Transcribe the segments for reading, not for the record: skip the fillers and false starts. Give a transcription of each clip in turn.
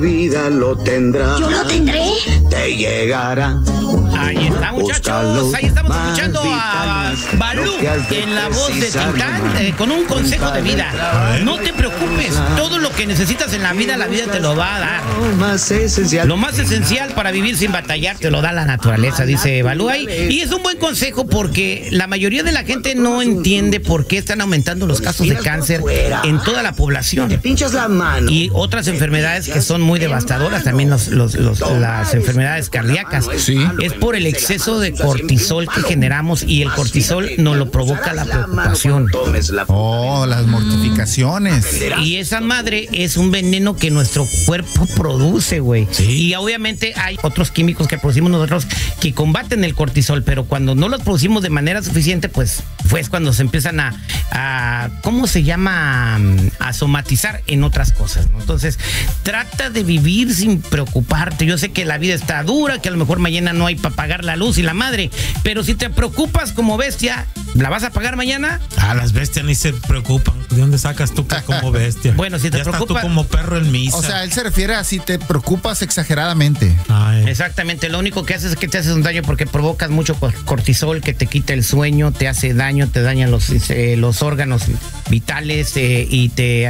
vida lo tendrá. Yo lo tendré. Te llegará. Ahí está, muchachos. Ahí estamos escuchando a Balú en la voz de Tintán con un consejo de vida. No te preocupes. Todo lo que necesitas en la vida te lo va a dar. Lo más esencial para vivir sin batallar te lo da la naturaleza, dice Balú ahí. Y es un buen consejo porque la mayoría de la gente no entiende por qué están aumentando los casos de cáncer en toda la población. Te pinchas la mano. Y otras enfermedades que son muy devastadoras, también las enfermedades cardíacas. Sí. Es por el exceso de cortisol que generamos y el cortisol nos lo provoca la preocupación. Oh, las mortificaciones. Y esa madre es un veneno que nuestro cuerpo produce, güey. Sí. Y obviamente hay otros químicos que producimos nosotros que combaten el cortisol, pero cuando no los producimos de manera suficiente, pues es cuando se empiezan a ¿cómo se llama? A somatizar en otras cosas, ¿no? Entonces, trata de vivir sin preocuparte. Yo sé que la vida está dura, que a lo mejor mañana no hay para pagar la luz y la madre, pero si te preocupas como bestia, ¿la vas a pagar mañana? Las bestias ni se preocupan. ¿De dónde sacas tú que como bestia? Bueno, si te ya preocupa... estás tú como perro en misa. O sea, él se refiere a si te preocupas exageradamente. Ay. Exactamente, lo único que haces es que te haces un daño porque provocas mucho cortisol que te quita el sueño, te hace daño, te dañan los órganos vitales y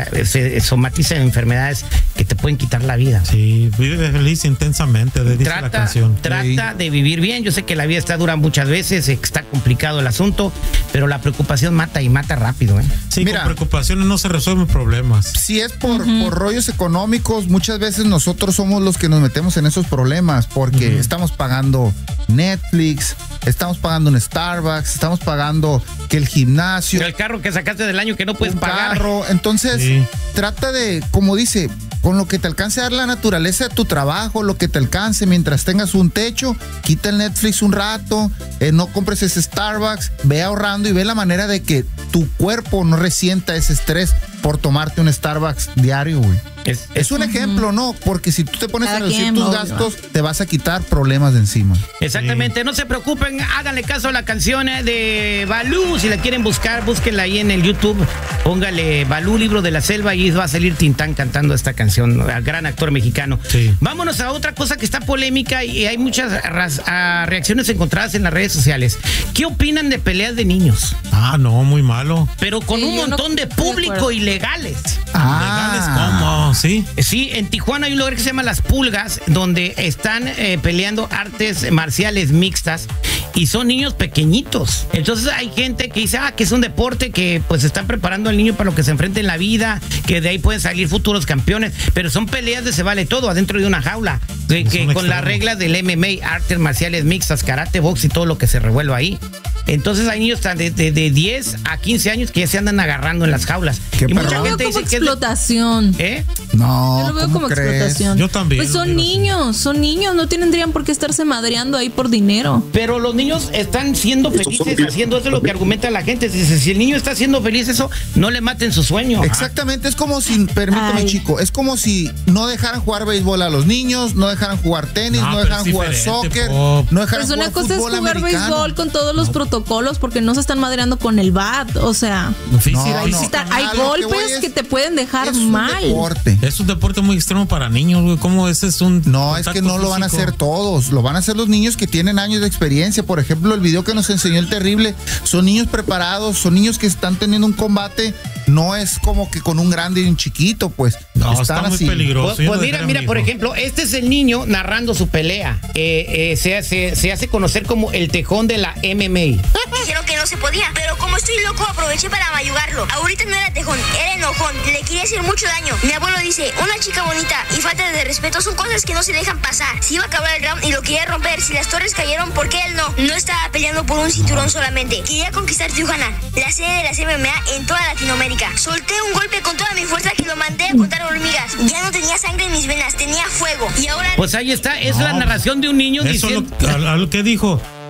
se somatiza en enfermedades que te pueden quitar la vida. Sí, vive feliz intensamente, dice la canción. Trata de vivir bien. Yo sé que la vida está dura muchas veces, está complicado el asunto, pero la preocupación mata y mata rápido, ¿eh? Sí, Mira, con preocupaciones no se resuelven problemas. Si es por rollos económicos, muchas veces nosotros somos los que nos metemos en esos problemas porque estamos pagando Netflix, estamos pagando un Starbucks, estamos pagando que el gimnasio, El carro que sacaste del año que no puedes pagar. carro. Entonces, Sí. trata de, como dice, con lo que te alcance a dar la naturaleza de tu trabajo, lo que te alcance mientras tengas un techo, quita el Netflix un rato, no compres ese Starbucks, ve ahorrando y ve la manera de que tu cuerpo no resienta ese estrés por tomarte un Starbucks diario, güey. Es un ejemplo, ¿no? Porque si tú te pones a reducir tus gastos, te vas a quitar problemas de encima. Exactamente, no se preocupen, háganle caso a la canción de Balú. Si la quieren buscar, búsquenla ahí en el YouTube, póngale Balú, Libro de la Selva, y va a salir Tintán cantando esta canción, gran actor mexicano. Sí. Vámonos a otra cosa que está polémica y hay muchas reacciones encontradas en las redes sociales. ¿Qué opinan de peleas de niños? No, muy malo. Pero con un montón de público ilegales. ¿Legales cómo? ¿Sí? Sí, en Tijuana hay un lugar que se llama Las Pulgas, donde están peleando artes marciales mixtas y son niños pequeñitos. Entonces hay gente que dice, que es un deporte que pues están preparando al niño para lo que se enfrente en la vida, que de ahí pueden salir futuros campeones, pero son peleas de se vale todo adentro de una jaula, que con las reglas del MMA, artes marciales mixtas, karate, box y todo lo que se revuelva ahí. Entonces hay niños de 10 a 15 años que ya se andan agarrando en las jaulas. Y mucha gente dice que explotación. No, yo lo veo ¿cómo como crees? explotación. Yo también. Pues son niños, no tendrían por qué estarse madreando ahí por dinero. Pero los niños están siendo felices haciendo eso, es lo que argumenta la gente. Dice, si el niño está siendo feliz, eso, no le maten su sueño. Exactamente, es como si, permítame, chico, es como si no dejaran jugar béisbol a los niños, no dejaran jugar tenis, no dejaran jugar soccer, no dejaran pues jugar fútbol americano. una cosa es jugar béisbol con todos los protocolos porque no se están madreando con el bat, o sea, hay golpes que te pueden dejar mal. Es un deporte muy extremo para niños, güey. ¿Cómo ese es un No, es que no lo van a hacer todos, lo van a hacer los niños que tienen años de experiencia. Por ejemplo, el video que nos enseñó el Terrible, son niños preparados, son niños que están teniendo un combate, no es como que con un grande y un chiquito, pues. No, están está muy así. peligroso. Pues mira, por ejemplo, este es el niño narrando su pelea. Se hace conocer como el tejón de la MMA. Dijeron que no se podía, pero como estoy loco, aproveché para mayugarlo. Ahorita no era tejón, era enojón. Le quería hacer mucho daño. Mi abuelo dice, una chica bonita y falta de respeto son cosas que no se dejan pasar. Si iba a acabar el round y lo quería romper, si las torres cayeron, ¿por qué él no? No estaba peleando por un cinturón solamente. Quería conquistar Tijuana, la sede de las MMA en toda Latinoamérica. Solté un golpe con toda mi fuerza que lo mandé a contar hormigas. Ya no tenía sangre en mis venas, tenía fuego. Y ahora... Pues ahí está, es la narración de un niño eso diciendo... lo que dijo.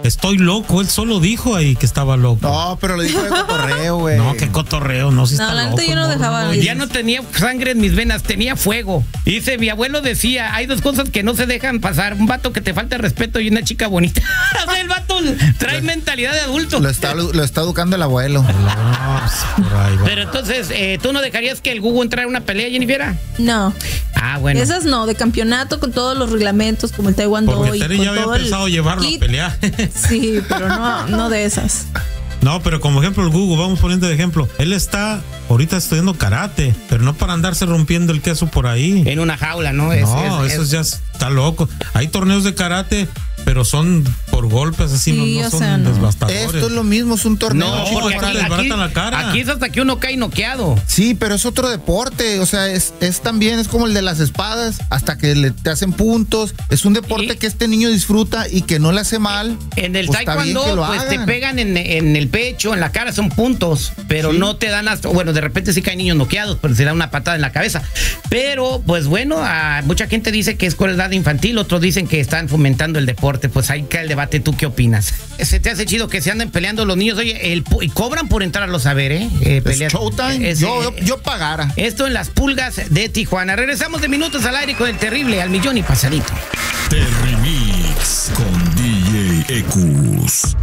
Estoy loco, él solo dijo ahí que estaba loco. No, pero lo dijo de cotorreo, güey. No, qué cotorreo, no, si está la loco. neta yo no dejaba. Ya no tenía sangre en mis venas, tenía fuego. Y dice, mi abuelo decía, hay dos cosas que no se dejan pasar, un vato que te falta respeto y una chica bonita. O sea, el vato trae mentalidad de adulto. Lo está educando el abuelo. Pero entonces, ¿tú no dejarías que el Gugu entrara a una pelea, Jennifer? No. Ah, bueno. Esas no, de campeonato con todos los reglamentos como el Taekwondo. Porque Terry ya había pensado llevarlo a pelear. Sí, pero no de esas. No, pero como ejemplo el Gugu, vamos poniendo de ejemplo. Él está ahorita estudiando karate, pero no para andarse rompiendo el queso por ahí. En una jaula, ¿no? Eso ya está loco. Hay torneos de karate, pero son por golpes así, sí, no son devastadores. Esto es lo mismo, es un torneo. No, porque aquí es hasta que uno cae noqueado. Sí, pero es otro deporte, o sea, es también, es como el de las espadas, hasta que te hacen puntos. Es un deporte que este niño disfruta y que no le hace mal. En el taekwondo, pues te pegan en el pecho, en la cara, son puntos, pero no te dan hasta, bueno, de repente sí caen niños noqueados, pero se da una patada en la cabeza. Pero, pues bueno, mucha gente dice que es crueldad infantil, otros dicen que están fomentando el deporte. Pues ahí cae el debate. ¿Tú qué opinas? ¿Se te hace chido que se anden peleando los niños? Oye, y cobran por entrarlos a ver, pelear. Showtime. Yo pagara. Esto en las pulgas de Tijuana. Regresamos de minutos al aire con el terrible al millón y pasadito. Terry Mix con DJ Ecus.